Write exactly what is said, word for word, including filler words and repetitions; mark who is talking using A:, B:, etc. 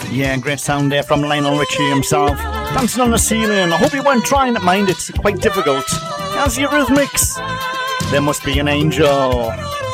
A: Yeah, great sound there from Lionel Richie himself. Dancing on the Ceiling. I hope you weren't trying to mind, it's quite difficult. How's your Eurythmics? There must be an angel.